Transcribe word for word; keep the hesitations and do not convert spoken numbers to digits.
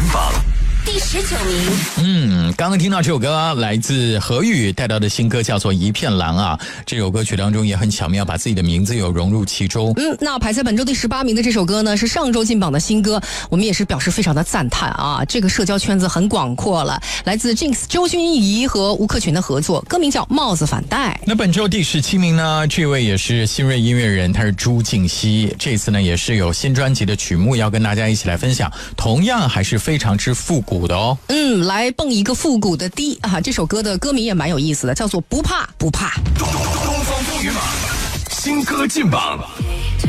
榜第十九名。 嗯，刚刚听到这首歌来自何宇带到的新歌叫做《一片蓝》啊，这首歌曲当中也很巧妙，把自己的名字有融入其中。 嗯，那排在本周第十八名的这首歌呢，是上周进榜的新歌，我们也是表示非常的赞叹啊，这个社交圈子很广阔了，来自 Jinx 周君怡和吴克群的合作，歌名叫《帽子反戴》。 那本周第十七名呢，这位也是新锐音乐人，他是朱婧汐，这次呢也是有新专辑的曲目要跟大家一起来分享，同样还是非常之复古的哦。 嗯，来蹦一个复古的低啊！这首歌的歌名也蛮有意思的，叫做《不怕不怕》。 东方风云榜新歌进榜